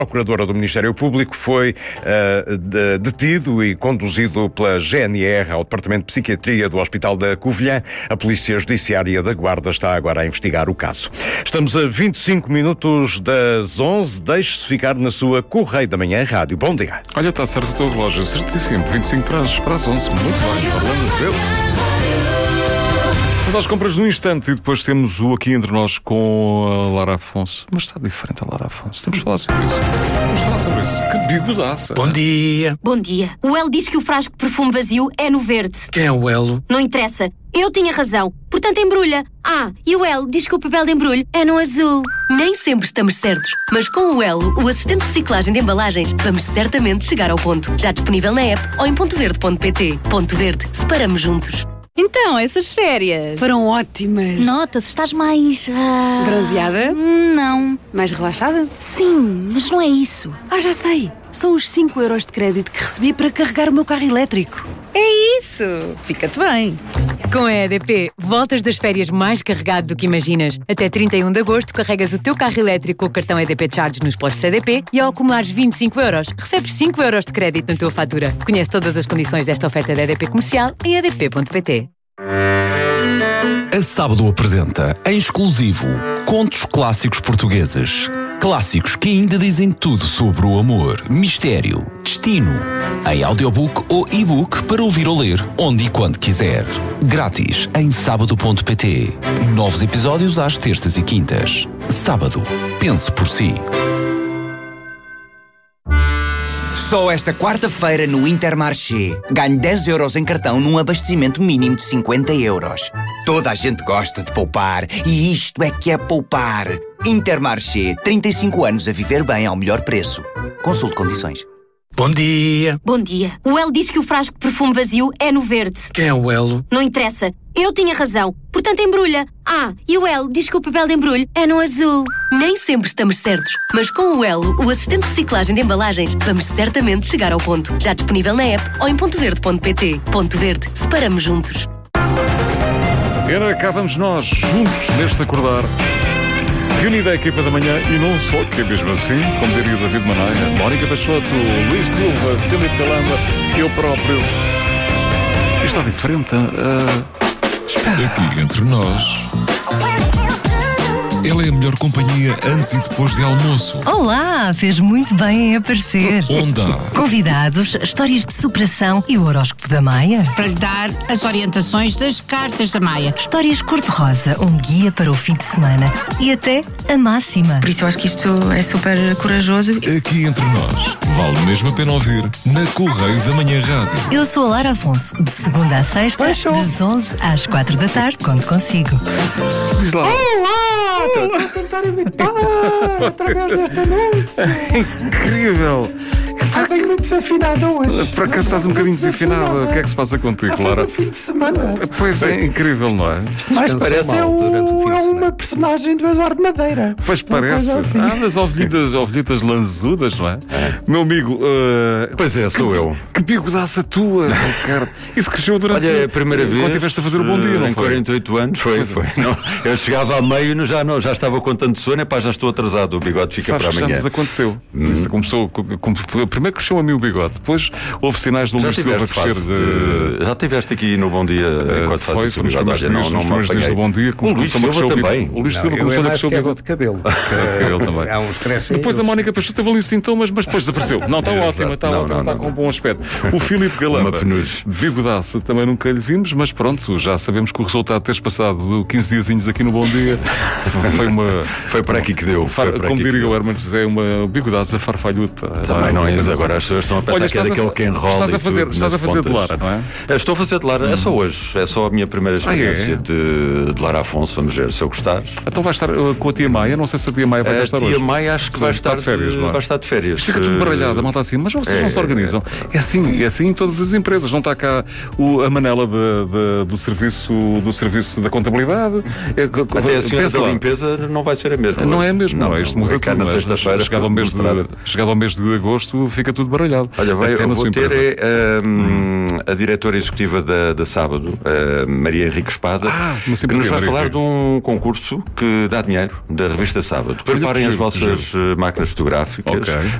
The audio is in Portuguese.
A procuradora do Ministério Público foi detido e conduzido pela GNR ao Departamento de Psiquiatria do Hospital da Covilhã. A Polícia Judiciária da Guarda está agora a investigar o caso. Estamos a 25 minutos das 11. Deixe-se ficar na sua Correio da Manhã Rádio. Bom dia. Olha, está certo o teu relógio, certíssimo. 25 para as 11. Muito bem, Orlando Azevedo. Vamos às compras num instante e depois temos o Aqui Entre Nós com a Lara Afonso. Mas está diferente a Lara Afonso. Temos de falar sobre isso. Que bigodaça. Bom dia. Bom dia. O Elo diz que o frasco de perfume vazio é no verde. Quem é o Elo? Não interessa. Eu tinha razão. Portanto, embrulha. E o Elo diz que o papel de embrulho é no azul. Nem sempre estamos certos, mas com o Elo, o assistente de reciclagem de embalagens, vamos certamente chegar ao ponto. Já disponível na app ou em pontoverde.pt. Ponto Verde. Separamos juntos. Então, essas férias foram ótimas. Nota-se, estás mais... bronzeada? Não. Mais relaxada? Sim, mas não é isso. Já sei. São os 5 euros de crédito que recebi para carregar o meu carro elétrico. É isso. Fica-te bem. Com a EDP, voltas das férias mais carregado do que imaginas. Até 31 de agosto, carregas o teu carro elétrico com o cartão EDP Charge nos postos EDP e ao acumulares 25 euros, recebes 5 euros de crédito na tua fatura. Conhece todas as condições desta oferta da EDP Comercial em edp.pt. A Sábado apresenta, em exclusivo, contos clássicos portugueses. Clássicos que ainda dizem tudo sobre o amor, mistério, destino. Em audiobook ou e-book para ouvir ou ler, onde e quando quiser. Grátis em sábado.pt. Novos episódios às terças e quintas. Sábado. Pense por si. Só esta quarta-feira no Intermarché. Ganhe 10 euros em cartão num abastecimento mínimo de 50 euros. Toda a gente gosta de poupar e isto é que é poupar. Intermarché, 35 anos a viver bem ao melhor preço. Consulte condições. Bom dia. Bom dia. O Elo diz que o frasco de perfume vazio é no verde. Quem é o Elo? Não interessa. Eu tinha razão. Portanto, embrulha. E o Elo diz que o papel de embrulho é no azul. Nem sempre estamos certos, mas com o Elo, o assistente de reciclagem de embalagens, vamos certamente chegar ao ponto. Já disponível na app ou em pontoverde.pt. Ponto Verde. Separamos juntos. Pena, cá vamos nós, juntos, neste acordar. Reunida a equipa da manhã e não só, que é mesmo assim, como diria o David Manaia, Mónica Peixoto, Luís Silva, Filipe Calamba, eu próprio. Isto está diferente. Espera. Aqui entre nós. Ela é a melhor companhia antes e depois de almoço. Olá, fez muito bem em aparecer. Onde há Convidados, histórias de superação e o horóscopo da Maia. Para lhe dar as orientações das cartas da Maia. Histórias cor-de-rosa, um guia para o fim de semana e até a máxima. Por isso eu acho que isto é super corajoso. Aqui entre nós. Vale mesmo a pena ouvir na Correio da Manhã Rádio. Eu sou a Lara Afonso, de segunda a sexta, das 11 às 4 da tarde, conto consigo. Diz lá. Estou a tentar imitar através desta anúncio. Incrível! Bem muito desafinada hoje. Por acaso estás um bocadinho desafinada. O que é que se passa contigo, Lara? Fim de semana. Pois é, incrível, não é? Mas parece uma personagem do Eduardo Madeira. Pois parece. Assim. Das ovelhitas lanzudas, não é? Meu amigo. Pois é, sou eu. Que bigodaça tua, Ricardo. Isso cresceu durante. Olha, a primeira vez. Quando tiveste a fazer o Bom Dia, não em foi? 48 anos, foi. Não, eu chegava a meio e já estava com tanto sono, já estou atrasado. O bigode fica Sabes, para amanhã. Já nos aconteceu. Isso começou. Primeiro cresceu a mim o bigode, depois houve sinais do Luís Silva crescer de. Já estiveste aqui no Bom Dia enquanto fazes o bigode. Nos primeiros dias do Bom Dia. O Luís Silva também. O Luís Silva começou a crescer o bigode de cabelo. Ele também. Há uns crescem. Depois a Mónica Peixoto teve ali sintomas, mas depois desapareceu. Não, está ótima, está com um bom aspecto. O Filipe Galamba, bigodaça, também nunca lhe vimos, mas pronto, já sabemos que o resultado de teres passado 15 diazinhos aqui no Bom Dia foi para aqui que deu. Como diria o Herman José, uma bigodaça farfalhuta. Também não é isso, agora as pessoas estão a pensar que é daquele que enrola. Estás a fazer de Lara, não é? Estou a fazer de Lara, é só hoje. É só a minha primeira experiência de Lara Afonso. Vamos ver se eu gostar. Então vais estar com a tia Maia, não sei se a tia Maia vai estar hoje. A tia Maia acho que vai estar de férias. Vai estar de férias. Fica tudo baralhado, a malta assim, mas vocês não se organizam. É assim em todas as empresas. Não está cá a manela do serviço da contabilidade. Até a senhora da limpeza não vai ser a mesma. Não é a mesma. Não, isto morreu cá na sexta-feira. Chegado ao mês de agosto, fica tudo baralhado. Olha, Até eu na vou sua ter empresa. a diretora executiva da Sábado, Maria Henrique Espada, uma que nos vai Maria falar Henrique. de um concurso que dá dinheiro, da revista Sábado. Preparem Olha, as vossas máquinas fotográficas. Ok.